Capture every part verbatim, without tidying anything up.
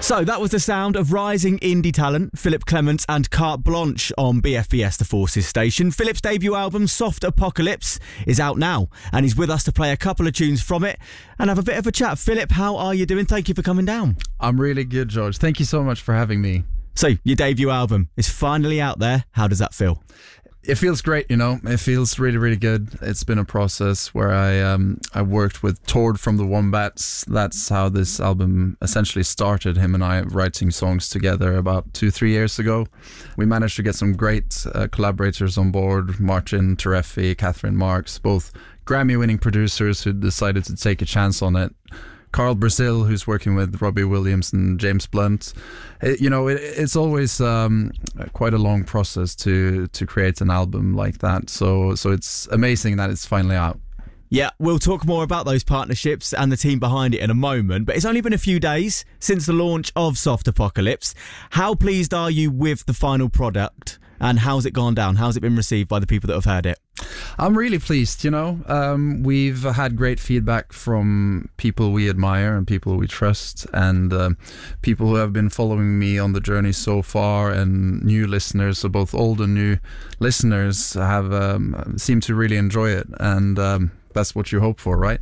So that was the sound of rising indie talent Philip Clements and Carte Blanche on B F B S The Forces station. Philip's debut album, Soft Apocalypse, is out now, and he's with us to play a couple of tunes from it and have a bit of a chat. Philip, how are you doing? Thank you for coming down. I'm really good, George. Thank you so much for having me. So, your debut album is finally out there. How does that feel? It feels great, you know. It feels really, really good. It's been a process where I um, I worked with Tord from the Wombats. That's how this album essentially started, him and I writing songs together about two, three years ago. We managed to get some great uh, collaborators on board, Martin Tereffi, Catherine Marks, both Grammy-winning producers who decided to take a chance on it. Carl Brazil, who's working with Robbie Williams and James Blunt. It, you know, it, it's always um, quite a long process to to create an album like that. So, so it's amazing that it's finally out. Yeah, we'll talk more about those partnerships and the team behind it in a moment, but it's only been a few days since the launch of Soft Apocalypse. How pleased are you with the final product, and how's it gone down? How's it been received by the people that have heard it? I'm really pleased, you know. Um, we've had great feedback from people we admire and people we trust, and um, people who have been following me on the journey so far, and new listeners, so both old and new listeners have um, seemed to really enjoy it, and um, that's what you hope for, right?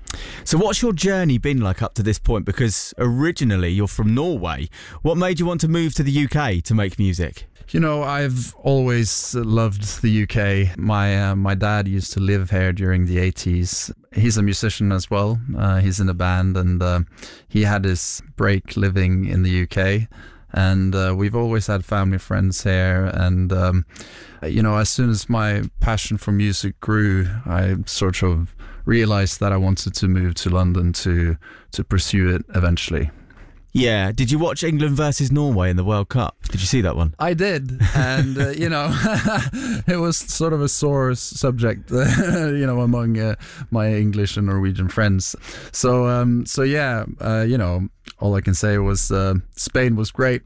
So what's your journey been like up to this point? Because originally you're from Norway. What made you want to move to the U K to make music? You know, I've always loved the U K. My uh, my dad used to live here during the eighties. He's a musician as well. Uh, he's in a band, and uh, he had his break living in the U K. And uh, we've always had family friends here. And, um, you know, as soon as my passion for music grew, I sort of realized that I wanted to move to London to to pursue it eventually. Yeah. Did you watch England versus Norway in the World Cup? Did you see that one? I did. And, uh, you know, it was sort of a sore subject, you know, among uh, my English and Norwegian friends. So, um, so yeah, uh, you know, all I can say was uh, Spain was great.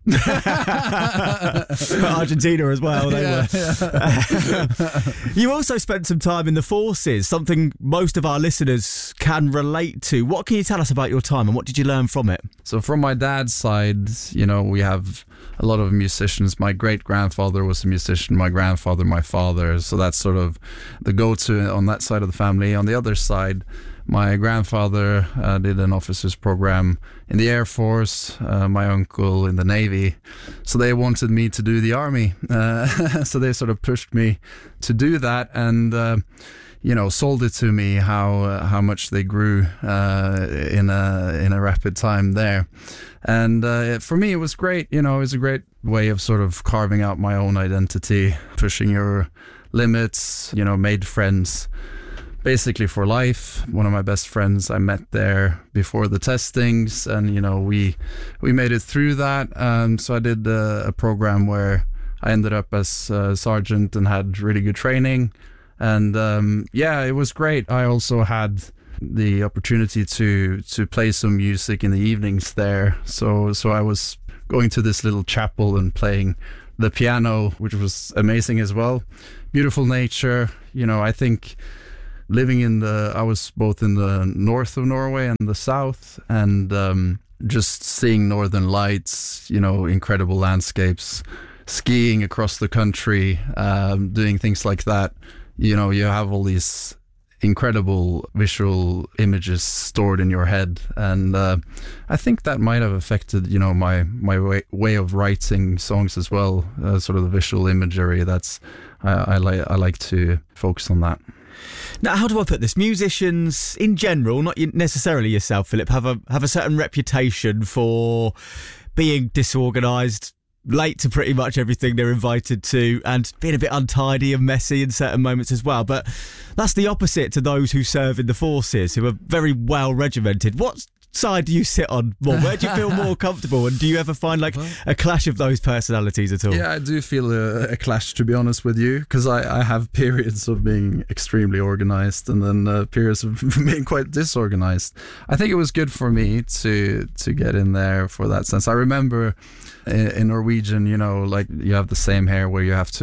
Argentina as well. They yeah, were. Yeah. You also spent some time in the forces, something most of our listeners can relate to. What can you tell us about your time, and what did you learn from it? So from my dad's side, you know, we have a lot of musicians. My great-grandfather was a musician, my grandfather, my father. So that's sort of the go-to on that side of the family. On the other side, my grandfather uh, did an officer's program in the Air Force, uh, my uncle in the Navy. So they wanted me to do the Army. Uh, so they sort of pushed me to do that, and uh, you know, sold it to me how uh, how much they grew uh, in a in a rapid time there. And uh, for me, it was great. You know, it was a great way of sort of carving out my own identity, pushing your limits. You know, made friends basically for life. One of my best friends I met there before the testings, and you know, we we made it through that. Um, so I did uh, a program where I ended up as a sergeant and had really good training. And um, yeah, it was great. I also had the opportunity to to play some music in the evenings there. So so I was going to this little chapel and playing the piano, which was amazing as well. Beautiful nature. You know, I think living in the, I was both in the north of Norway and the south, and um, just seeing northern lights, you know, incredible landscapes, skiing across the country, um, doing things like that. You know, you have all these incredible visual images stored in your head, and uh, I think that might have affected, you know, my my way, way of writing songs as well. Uh, sort of the visual imagery. That's I, I like I like to focus on that. Now, how do I put this? Musicians in general, not necessarily yourself, Philip, have a have a certain reputation for being disorganised, late to pretty much everything they're invited to, and being a bit untidy and messy in certain moments as well. But that's the opposite to those who serve in the forces, who are very well regimented. What side do you sit on more? Where do you feel more comfortable, and do you ever find like a clash of those personalities at all? Yeah, I do feel a, a clash, to be honest with you, because I, I have periods of being extremely organized, and then uh, periods of being quite disorganized. I think it was good for me to to get in there for that sense. I remember in, in Norwegian, you know, like you have the same hair where you have to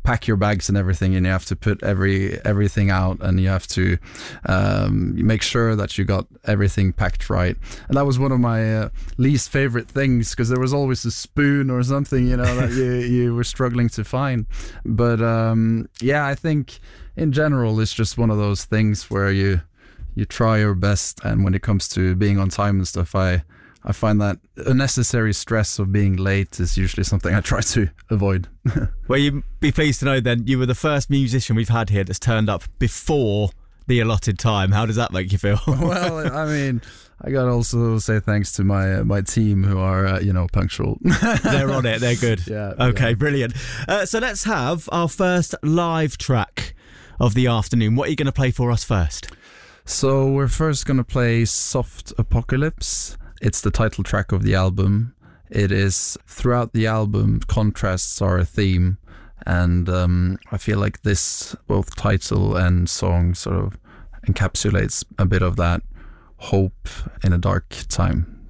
pack your bags and everything, and you have to put every everything out, and you have to um, make sure that you got everything packed right. And that was one of my uh, least favorite things, because there was always a spoon or something, you know, that you, you were struggling to find. But um, yeah, I think in general it's just one of those things where you you try your best, and when it comes to being on time and stuff, I I find that unnecessary stress of being late is usually something I try to avoid. Well, you'd be pleased to know then you were the first musician we've had here that's turned up before the allotted time. How does that make you feel? Well, I mean, I got to also say thanks to my uh, my team, who are, uh, you know, punctual. They're on it. They're good. Yeah. Okay, yeah. brilliant. Uh, so let's have our first live track of the afternoon. What are you going to play for us first? So we're first going to play Soft Apocalypse. It's the title track of the album. It is, throughout the album, contrasts are a theme, and um, I feel like this, both title and song, sort of encapsulates a bit of that hope in a dark time.